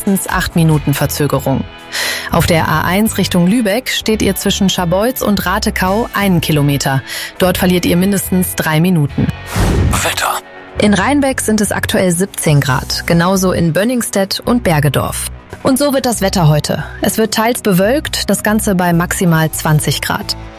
mindestens 8 Minuten Verzögerung. Auf der A1 Richtung Lübeck steht ihr zwischen Scharbeutz und Ratekau 1 Kilometer. Dort verliert ihr mindestens 3 Minuten. Wetter. In Rheinbeck sind es aktuell 17 Grad, genauso in Bönningstedt und Bergedorf. Und so wird das Wetter heute. Es wird teils bewölkt, das Ganze bei maximal 20 Grad.